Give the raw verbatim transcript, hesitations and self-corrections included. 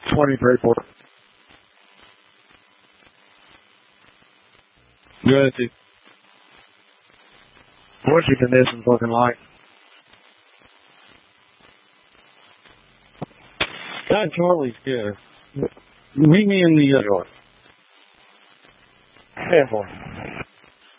twenty-three for Good. What's your conditions looking like? That Charlie's good. Meet me in the... Uh, Sure. ten four.